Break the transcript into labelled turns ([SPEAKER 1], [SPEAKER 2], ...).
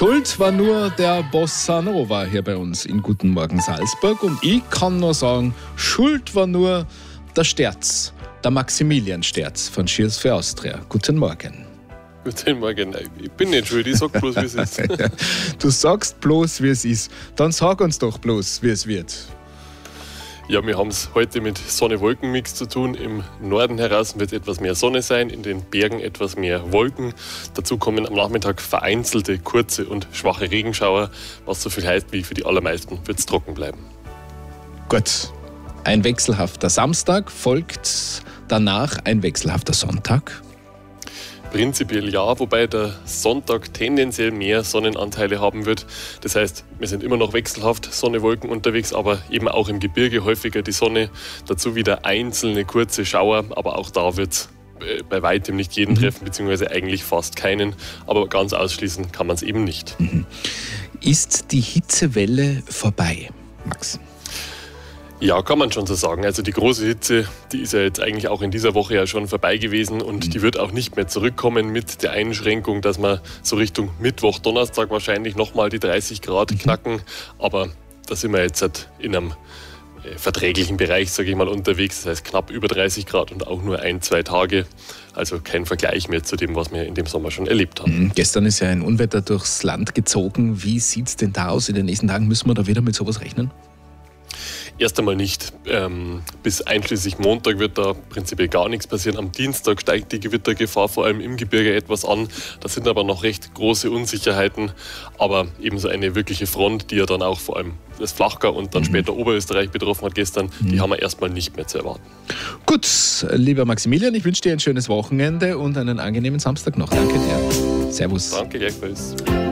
[SPEAKER 1] Schuld war nur der Bossa Nova hier bei uns in Guten Morgen Salzburg. Und ich kann nur sagen, schuld war nur der Sterz, der Maximilian Sterz von Cheers für Austria. Guten Morgen.
[SPEAKER 2] Guten Morgen. Ich bin nicht schuld, ich sag bloß, wie es ist.
[SPEAKER 1] Du sagst bloß, wie es ist. Dann sag uns doch bloß, wie es wird.
[SPEAKER 2] Ja, wir haben es heute mit Sonne-Wolken-Mix zu tun. Im Norden heraus wird etwas mehr Sonne sein, in den Bergen etwas mehr Wolken. Dazu kommen am Nachmittag vereinzelte, kurze und schwache Regenschauer, was so viel heißt wie für die allermeisten wird es trocken bleiben.
[SPEAKER 1] Gut, ein wechselhafter Samstag, folgt danach ein wechselhafter Sonntag?
[SPEAKER 2] Prinzipiell ja, wobei der Sonntag tendenziell mehr Sonnenanteile haben wird. Das heißt, wir sind immer noch wechselhaft Sonne-Wolken unterwegs, aber eben auch im Gebirge häufiger die Sonne. Dazu wieder einzelne kurze Schauer, aber auch da wird es bei weitem nicht jeden treffen, beziehungsweise eigentlich fast keinen. Aber ganz ausschließen kann man es eben nicht.
[SPEAKER 1] Ist die Hitzewelle vorbei, Max?
[SPEAKER 2] Ja, kann man schon so sagen. Also die große Hitze, die ist ja jetzt eigentlich auch in dieser Woche ja schon vorbei gewesen und die wird auch nicht mehr zurückkommen mit der Einschränkung, dass wir so Richtung Mittwoch, Donnerstag wahrscheinlich nochmal die 30 Grad knacken. Aber da sind wir jetzt halt in einem verträglichen Bereich, sage ich mal, unterwegs. Das heißt knapp über 30 Grad und auch nur 1-2 Tage. Also kein Vergleich mehr zu dem, was wir in dem Sommer schon erlebt haben.
[SPEAKER 1] Gestern ist ja ein Unwetter durchs Land gezogen. Wie sieht es denn da aus? In den nächsten Tagen müssen wir da wieder mit sowas rechnen?
[SPEAKER 2] Erst einmal nicht. Bis einschließlich Montag wird da prinzipiell gar nichts passieren. Am Dienstag steigt die Gewittergefahr vor allem im Gebirge etwas an. Da sind aber noch recht große Unsicherheiten. Aber ebenso eine wirkliche Front, die ja dann auch vor allem das Flachgau und dann später Oberösterreich betroffen hat gestern, die haben wir erstmal nicht mehr zu erwarten.
[SPEAKER 1] Gut, lieber Maximilian, ich wünsche dir ein schönes Wochenende und einen angenehmen Samstag noch. Danke dir. Servus.
[SPEAKER 2] Danke gleichfalls.